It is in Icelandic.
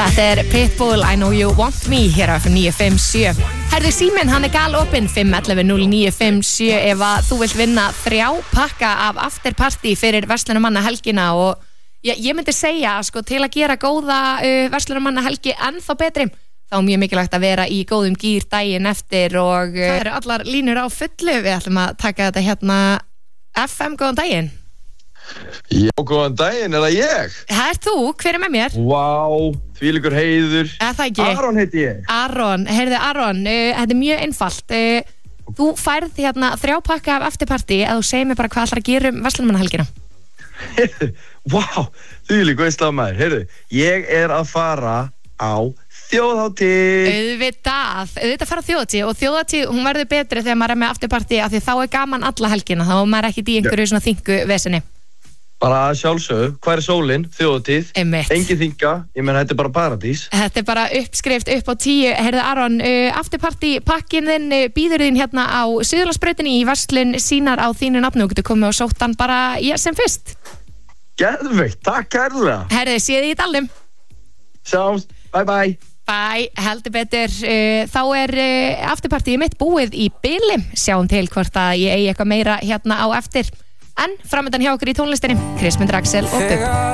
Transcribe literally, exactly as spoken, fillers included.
Þetta er Pitbull, I Know You Want Me hér á níu fimm sjö. Herðu síminn, hann er galopinn fimm ellefu núll níu fimm sjö ef að þú vilt vinna þrjá pakka af afterparty fyrir Verslunarmanna helgina og ég, ég myndi segja sko til að gera góða uh, Verslunarmanna helgi ennþá betri þá er mjög mikilvægt að vera í góðum gír daginn eftir og uh, það eru allar línur á fullu. Við ætlum að taka þetta hérna F M, góðan daginn. Já, góðan daginn, er það ég? Það er þú, hver er með mér? Vá, þvílíkur heiður. Eða það ekki? Aron heiti ég. Aron, heyrðu Aron, uh, þetta er mjög einfalt. Uh, þú færð hérna þrjá pakka af afterparty að þú segir mér bara hvað ætlar að gera um Verslunarmannahelgina. Vá, þvílíkur veistlega maður. Heyrðu, ég er að fara á þjóðhátíð. Auðvitað, auðvitað fara á þjóðhátíð og þjóðhátíð, hún verður betri þegar maður er með afterparty af því þá er gaman alla helgina, þá er maður ekkert í einhverju svona þingu vesenni. Bara sjálfsögðu, hvað er sólin, þjóðhátíð, engin þinga, ég meina þetta er bara paradís. Þetta er bara uppskrift upp á tíu. Heyrðu Aron, uh, afterparty pakkin þinn uh, býður þín hérna á Suðurlandsbrautinni í verslun sínar á þínu nafnu og getur komið og sótt hann bara ja, sem fyrst. Geðveikt, takk kærlega. Herðu, séð þið í dalnum. Sjáumst, bye bye. Bye, heldur betur. Uh, þá er uh, afterpartyið mitt búið í bili. Sjáum til hvort að ég eigi eitthvað meira hérna á eftir. En framöndan hjá okkur í tónlistinni, Chris Axel og Dögg.